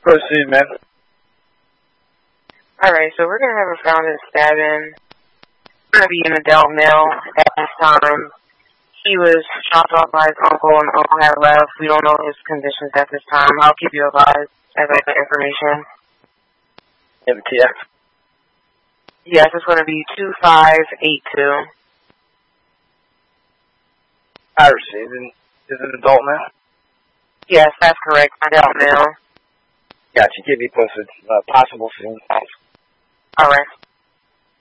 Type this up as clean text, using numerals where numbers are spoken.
Proceed, man. Alright, so we're going to have a found and stabbing. It's going to be an adult male at this time. He was dropped off by his uncle, and the uncle had left. We don't know his conditions at this time. I'll keep you advised as I get information. MTF? Yes, it's going to be 2582. I received. Is it an adult male? Yes, that's correct. Adult male. Gotcha. Keep me posted. Possible soon. Alright.